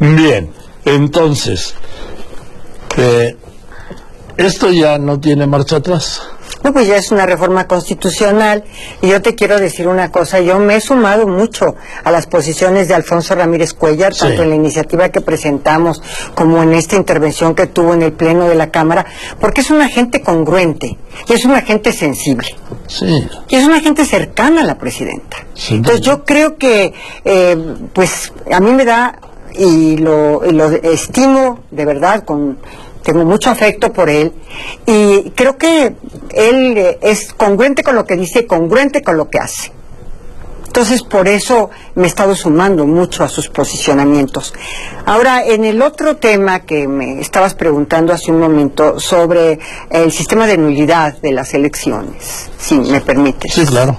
Bien, entonces, esto ya no tiene marcha atrás. No, pues ya es una reforma constitucional, y yo te quiero decir una cosa, yo me he sumado mucho a las posiciones de Alfonso Ramírez Cuéllar, Sí. tanto en la iniciativa que presentamos como en esta intervención que tuvo en el Pleno de la Cámara, porque es una gente congruente, y es una gente sensible, Sí. y es una gente cercana a la presidenta. Sí. Entonces yo creo que, pues, a mí me da, y lo estimo de verdad, tengo mucho afecto por él, y creo que él es congruente con lo que dice, congruente con lo que hace. Entonces, por eso me he estado sumando mucho a sus posicionamientos. Ahora, en el otro tema que me estabas preguntando hace un momento, sobre el sistema de nulidad de las elecciones, si me permites. Sí, claro.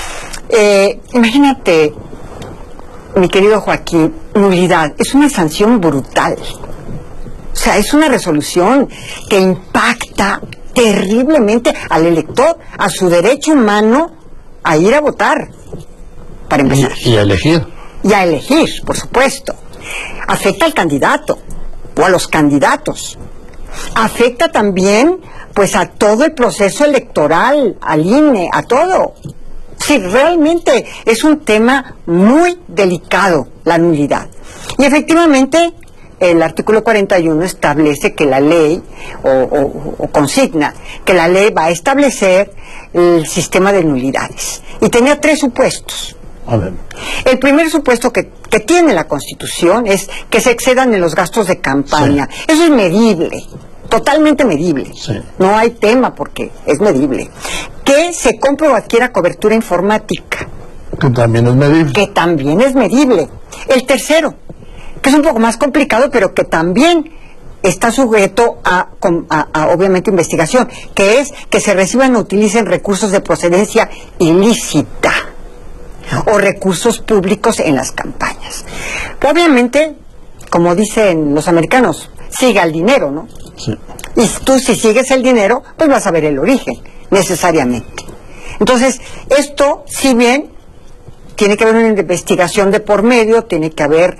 Imagínate, mi querido Joaquín, nulidad es una sanción brutal. O sea, es una resolución que impacta terriblemente al elector, a su derecho humano a ir a votar, para empezar. Y a elegir. Y a elegir, por supuesto. Afecta al candidato o a los candidatos. Afecta también, pues, a todo el proceso electoral, al INE, a todo. Sí, realmente es un tema muy delicado, la nulidad. Y efectivamente, el artículo 41 establece que la ley, o consigna, que la ley va a establecer el sistema de nulidades. Y tenía 3 supuestos. A ver. El primer supuesto que tiene la Constitución es que se excedan en los gastos de campaña. Sí. Eso es medible, totalmente medible. Sí. No hay tema porque es medible. Que se compre o adquiera cobertura informática. Que también es medible. Que también es medible. El tercero, que es un poco más complicado, pero que también está sujeto a obviamente investigación, que es que se reciban o utilicen recursos de procedencia ilícita o recursos públicos en las campañas. Obviamente, como dicen los americanos, siga el dinero, ¿no? Sí. Y tú, si sigues el dinero, pues vas a ver el origen, necesariamente. Entonces, esto, si bien tiene que haber una investigación de por medio, tiene que haber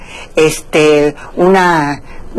una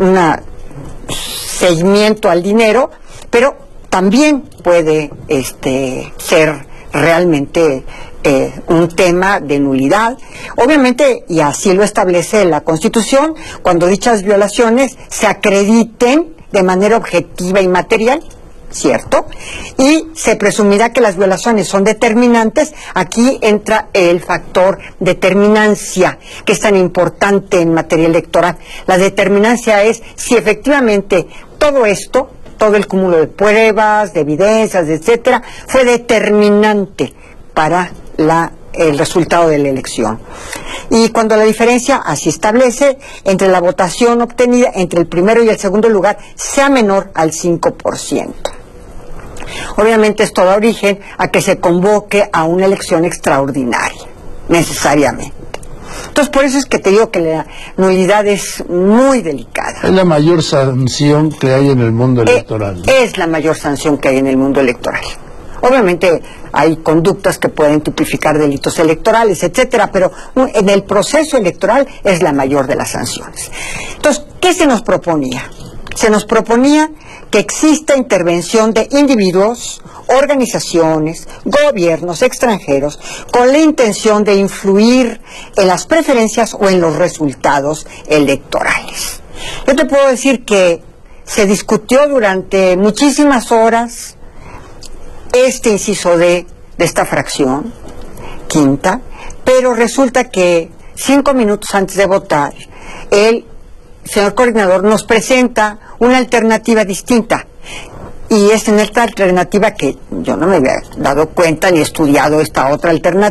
seguimiento al dinero, pero también puede ser realmente un tema de nulidad. Obviamente, y así lo establece la Constitución, cuando dichas violaciones se acrediten de manera objetiva y material, ¿cierto? Y se presumirá que las violaciones son determinantes. Aquí entra el factor determinancia, que es tan importante en materia electoral. La determinancia es si efectivamente todo esto, todo el cúmulo de pruebas, de evidencias, etcétera, fue determinante para el resultado de la elección. Y cuando la diferencia, así establece, entre la votación obtenida entre el primero y el segundo lugar sea menor al 5%. Obviamente esto da origen a que se convoque a una elección extraordinaria, necesariamente. Entonces, por eso es que te digo que la nulidad es muy delicada. Es la mayor sanción que hay en el mundo electoral, ¿no? Es la mayor sanción que hay en el mundo electoral. Obviamente hay conductas que pueden tipificar delitos electorales, etcétera, pero en el proceso electoral es la mayor de las sanciones. Entonces, ¿qué se nos proponía? Se nos proponía que exista intervención de individuos, organizaciones, gobiernos extranjeros, con la intención de influir en las preferencias o en los resultados electorales. Yo te puedo decir que se discutió durante muchísimas horas este inciso de esta fracción, quinta, pero resulta que 5 minutos antes de votar, el señor coordinador nos presenta una alternativa distinta. Y es en esta alternativa que yo no me había dado cuenta ni estudiado esta otra alternativa.